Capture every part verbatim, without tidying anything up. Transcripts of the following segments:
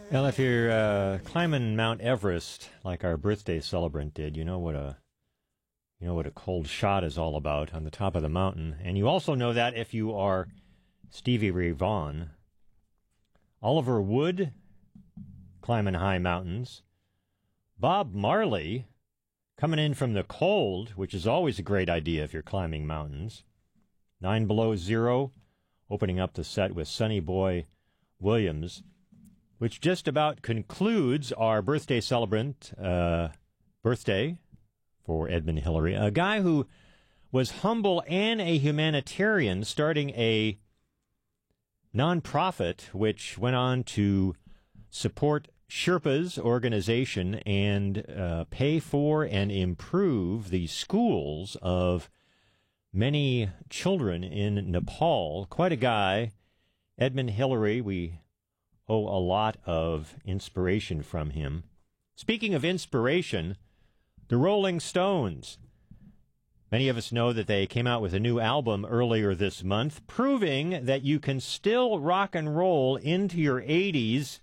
Well, if you're uh, climbing Mount Everest like our birthday celebrant did, you know what a you know what a cold shot is all about on the top of the mountain, and you also know that if you are Stevie Ray Vaughan, Oliver Wood climbing high mountains, Bob Marley coming in from the cold, which is always a great idea if you're climbing mountains. Nine Below Zero, opening up the set with Sonny Boy Williams, which just about concludes our birthday celebrant uh, birthday for Edmund Hillary, a guy who was humble and a humanitarian, starting a nonprofit which went on to support Sherpa's organization and uh, pay for and improve the schools of many children in Nepal. Quite a guy, Edmund Hillary. We owe a lot of inspiration from him. Speaking of inspiration, the Rolling Stones. Many of us know that they came out with a new album earlier this month, proving that you can still rock and roll into your eighties.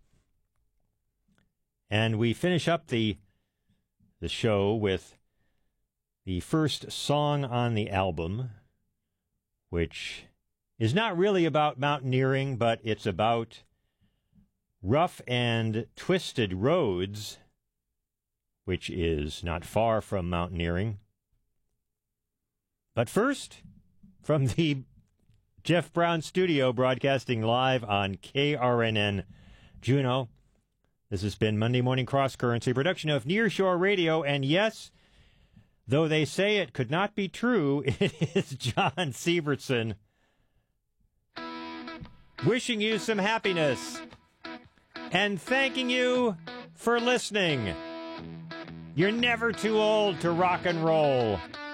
And we finish up the the show with the first song on the album, which is not really about mountaineering, but it's about rough and twisted roads, which is not far from mountaineering. But first, from the Jeff Brown studio, broadcasting live on K R N N Juneau, this has been Monday Morning Cross Currents, a production of Nearshore Radio, and yes, though they say it could not be true, it is John Sievertson wishing you some happiness and thanking you for listening. You're never too old to rock and roll.